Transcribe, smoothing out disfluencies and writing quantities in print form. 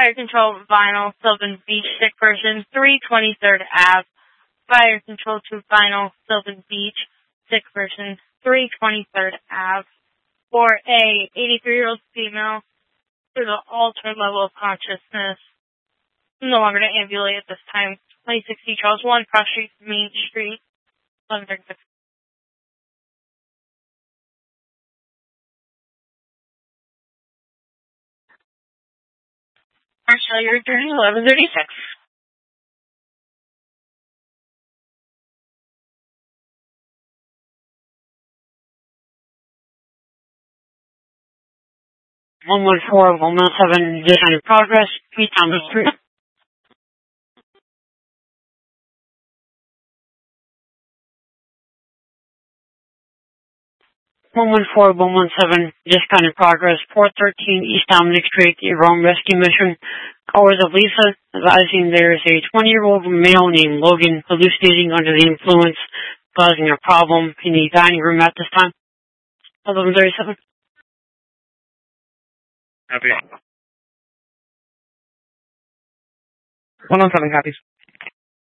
Fire Control Vinyl, Sylvan Beach, sick person, 323rd Ave. Fire Control to Vinyl, Sylvan Beach, sick person, 323rd Ave. For a 83-year-old female with an altered level of consciousness. No longer to ambulate at this time. 2060 Charles 1, Cross Street, Main Street, 1136. Marshall, your return 1136. One 117, just in progress. Please down the street. 117, just kind of progress. 413 East Dominic Street, the Rome Rescue Mission. Callers of Lisa, advising there is a 20-year-old male named Logan hallucinating under the influence, causing a problem in the dining room at this time. 1137. Copy. 117 copies.